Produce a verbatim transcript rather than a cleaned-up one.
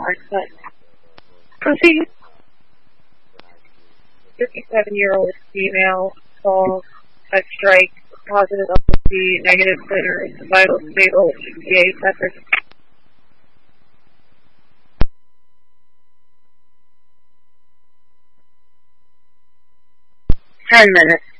mark, but proceed. fifty-seven-year-old female, tall, head strike, positive L C, negative clear, vital stable, sixty-eight, Becker. Ten minutes.